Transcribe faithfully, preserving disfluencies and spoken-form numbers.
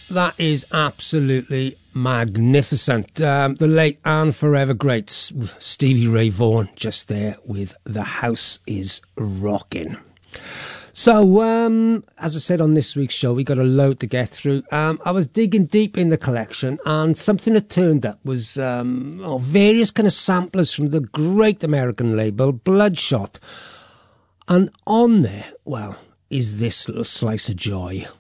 That is absolutely magnificent. Um, the late and forever great Stevie Ray Vaughan just there with The House is Rockin'. So, um, as I said on this week's show, we got a load to get through. Um, I was digging deep in the collection, and something that turned up was um, oh, various kind of samplers from the great American label Bloodshot. And on there, well, is this little slice of joy.